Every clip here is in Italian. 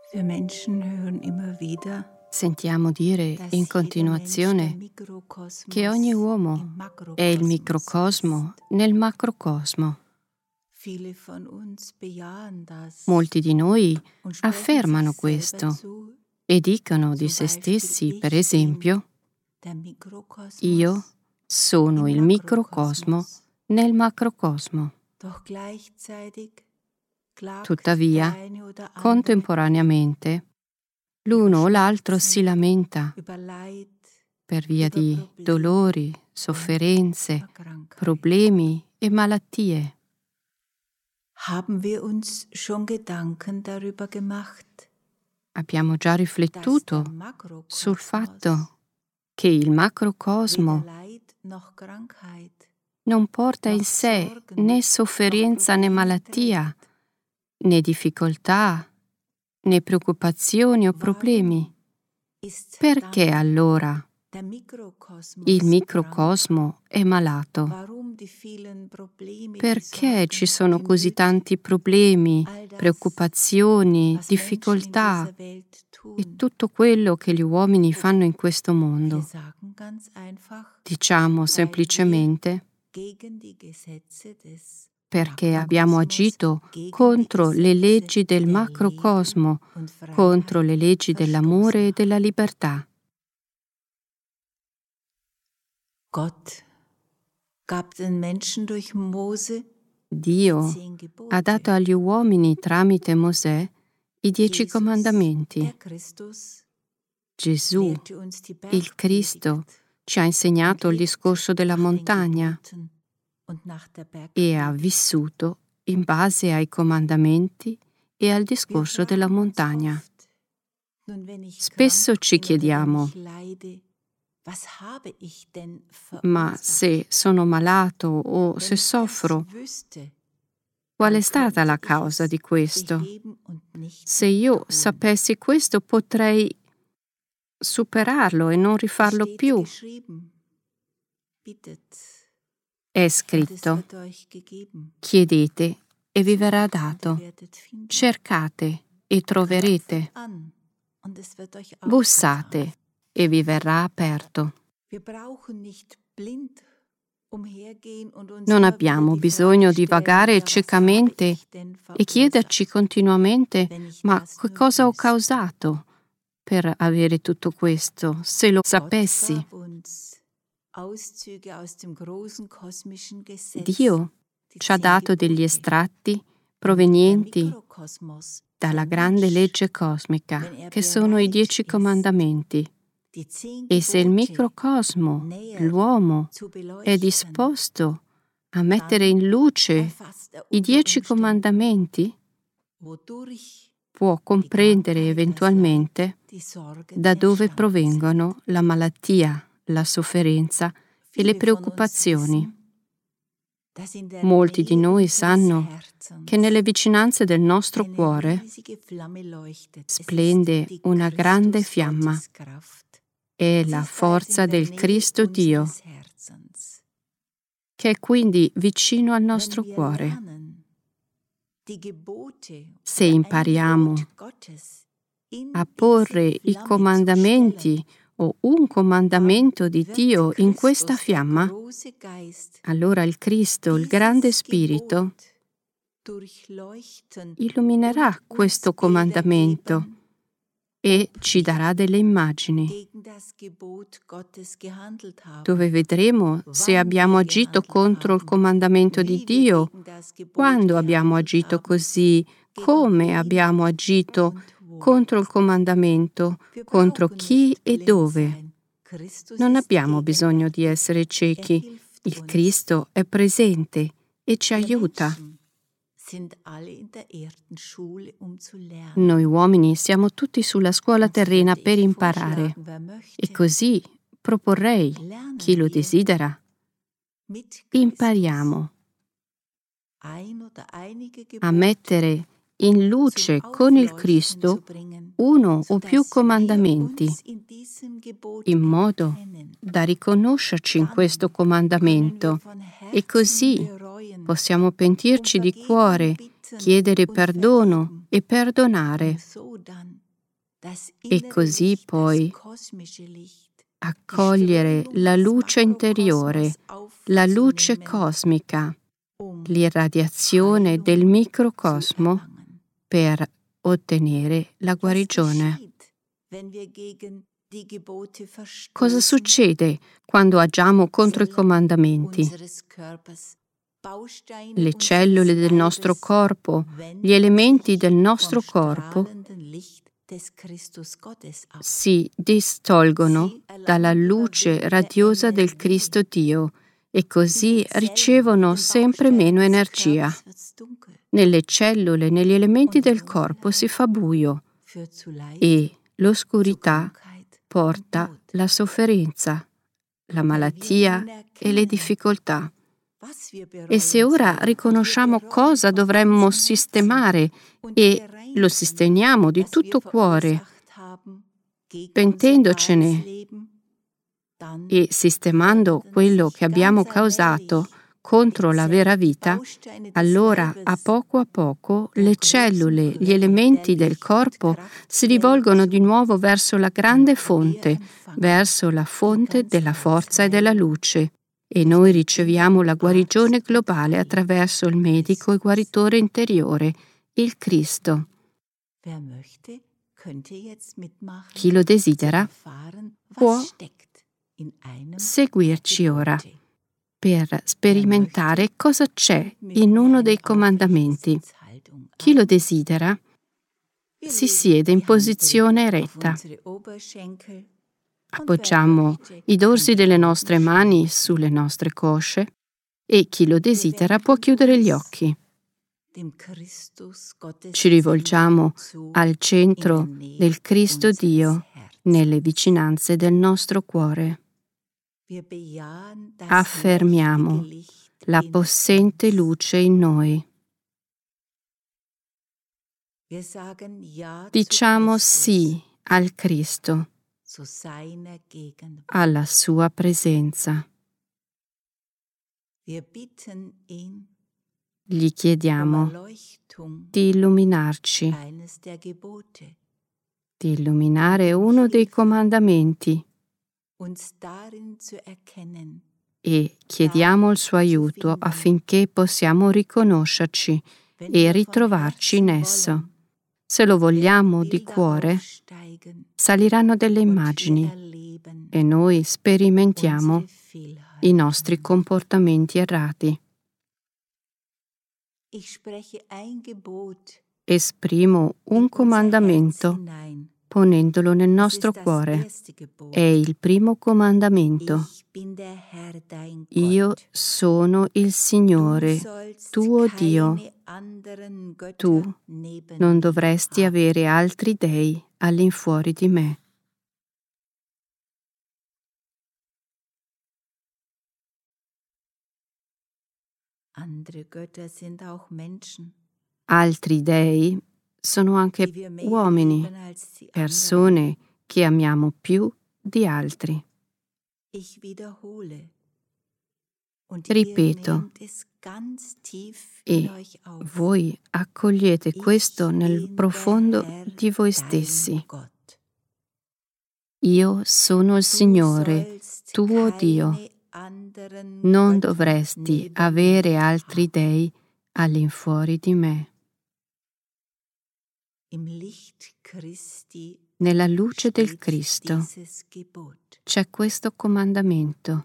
Wir Menschen hören immer wieder, Sentiamo dire in continuazione che ogni uomo è il microcosmo nel macrocosmo. Molti di noi affermano questo e dicono di se stessi, per esempio, io sono il microcosmo nel macrocosmo. Tuttavia, contemporaneamente, l'uno o l'altro si lamenta per via di dolori, sofferenze, problemi e malattie. Haben wir uns schon Gedanken darüber gemacht, Abbiamo già riflettuto sul fatto che il macrocosmo weder Leid noch Krankheit non porta in sé né sofferenza né malattia, né difficoltà, né preoccupazioni o problemi? ist Perché allora der Mikrokosmos il krank? microcosmo è malato? Warum die vielen Probleme, die Perché ci Sorgen, sono die così Nöte, tanti problemi, all das, preoccupazioni, was Menschen in difficoltà dieser Welt e tun? tutto quello che gli uomini fanno in questo Wir mondo? sagen ganz einfach, Diciamo weil wir semplicemente gegen die Gesetze des perché abbiamo agito gegen contro die le Gesetze leggi del der macrocosmo, Liebe und Freiheit contro le leggi dell'amore e verstoßen della haben. libertà. Gott gab den Menschen durch Mose Dio die 10 Gebote. ha dato agli uomini tramite Mosè i 10 Jesus, comandamenti. der Christus, Gesù, lehrte uns die il Cristo, ci ha insegnato il discorso della montagna und nach der e ha vissuto in base ai comandamenti e al discorso della montagna. Spesso ci chiediamo, ma se sono malato o se soffro, qual è stata la causa di questo? Se io sapessi questo potrei superarlo e non rifarlo più. È scritto, chiedete e vi verrà dato, cercate e troverete, bussate e vi verrà aperto. Non abbiamo bisogno di vagare ciecamente e chiederci continuamente, ma che cosa ho causato per avere tutto questo, se lo sapessi? Dio ci ha dato degli estratti provenienti dalla grande legge cosmica, che sono i 10 comandamenti. E se il microcosmo, l'uomo, è disposto a mettere in luce i 10 comandamenti, può comprendere eventualmente da dove provengono la malattia, la sofferenza e le preoccupazioni. Molti di noi sanno che nelle vicinanze del nostro cuore splende una grande fiamma. È la forza del Cristo Dio, che è quindi vicino al nostro cuore. Se impariamo a porre i comandamenti o un comandamento di Dio in questa fiamma, allora il Cristo, il grande Spirito, illuminerà questo comandamento e ci darà delle immagini dove vedremo se abbiamo agito contro il comandamento di Dio, quando abbiamo agito così, come abbiamo agito contro il comandamento, contro chi e dove. Non abbiamo bisogno di essere ciechi, il Cristo è presente e ci aiuta. Noi uomini siamo tutti sulla scuola terrena per imparare e così proporrei, chi lo desidera, impariamo a mettere in luce con il Cristo uno o più comandamenti, in modo da riconoscerci in questo comandamento e così possiamo pentirci di cuore, chiedere perdono e perdonare, e così poi accogliere la luce interiore, la luce cosmica, l'irradiazione del microcosmo per ottenere la guarigione. Cosa succede quando agiamo contro i comandamenti? Le cellule del nostro corpo, gli elementi del nostro corpo si distolgono dalla luce radiosa del Cristo Dio e così ricevono sempre meno energia. Nelle cellule, negli elementi del corpo si fa buio e l'oscurità porta la sofferenza, la malattia e le difficoltà. E se ora riconosciamo cosa dovremmo sistemare e lo sistemiamo di tutto cuore, pentendocene e sistemando quello che abbiamo causato contro la vera vita, allora a poco le cellule, gli elementi del corpo si rivolgono di nuovo verso la grande fonte, verso la fonte della forza e della luce. E noi riceviamo la guarigione globale attraverso il medico e guaritore interiore, il Cristo. Chi lo desidera può seguirci ora per sperimentare cosa c'è in uno dei comandamenti. Chi lo desidera si siede in posizione eretta. Appoggiamo i dorsi delle nostre mani sulle nostre cosce e chi lo desidera può chiudere gli occhi. Ci rivolgiamo al centro del Cristo Dio nelle vicinanze del nostro cuore. Affermiamo la possente luce in noi. Diciamo sì al Cristo, alla sua presenza. Gli chiediamo di illuminarci, di illuminare uno dei comandamenti e chiediamo il suo aiuto affinché possiamo riconoscerci e ritrovarci in esso. Se lo vogliamo di cuore, saliranno delle immagini e noi sperimentiamo i nostri comportamenti errati. Esprimo un comandamento ponendolo nel nostro cuore. È il primo comandamento. Io sono il Signore, tuo Dio. Tu non dovresti avere altri dei all'infuori di me. Altri dei sono anche uomini, persone che amiamo più di altri. Ripeto, e voi accogliete questo nel profondo di voi stessi. Io sono il Signore, tuo Dio. Non dovresti avere altri dei all'infuori di me. Nella luce del Cristo c'è questo comandamento.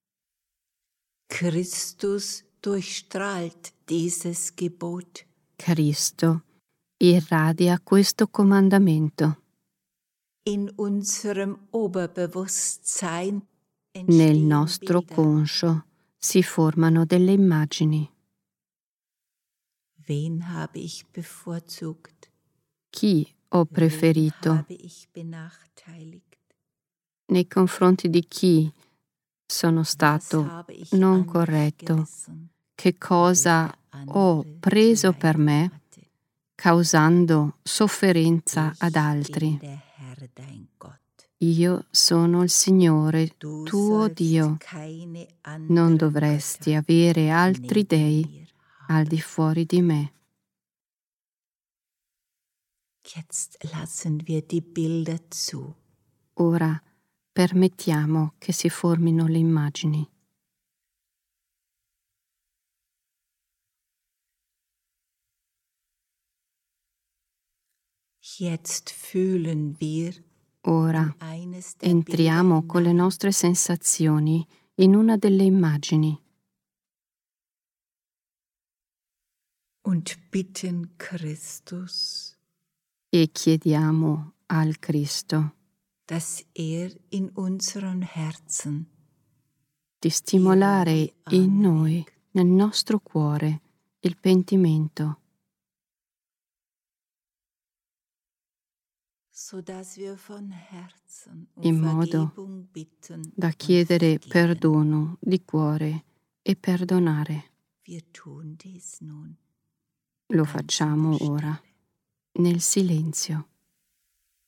Christus durchstrahlt dieses Gebot. Cristo irradia questo comandamento. In unserem Oberbewusstsein Nel nostro conscio si formano delle immagini. Wen habe ich bevorzugt? Chi ho preferito? Wen habe ich benachteiligt? Nei confronti di chi sono stato non corretto? Che cosa ho preso per me, causando sofferenza ad altri? Io sono il Signore, tuo Dio. Non dovresti avere altri dei al di fuori di me. Jetzt lassen wir die Bilder zu. Ora permettiamo che si formino le immagini. Jetzt fühlen wir Ora eines der entriamo Bilder con le hinein. nostre sensazioni in una delle immagini Und bitten Christus, e chiediamo al Cristo dass in unseren Herzen di stimolare in noi, nel nostro cuore, il pentimento, sodass wir von Herzen in modo Vergebung bitten da und chiedere vergeben. perdono di cuore e perdonare. Wir tun dies nun Lo ganz in facciamo der ora, Stille. nel silenzio.